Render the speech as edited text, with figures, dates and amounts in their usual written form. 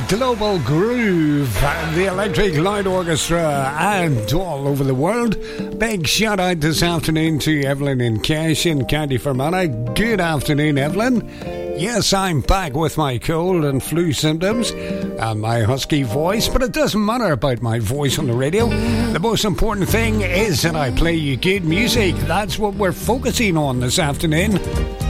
Global Groove, the Electric Light Orchestra, and all over the world. Big shout out this afternoon to Evelyn in Cash in County Fermanagh. Good afternoon, Evelyn. Yes, I'm back with my cold and flu symptoms and my husky voice, but it doesn't matter about my voice on the radio. The most important thing is that I play you good music. That's what we're focusing on this afternoon.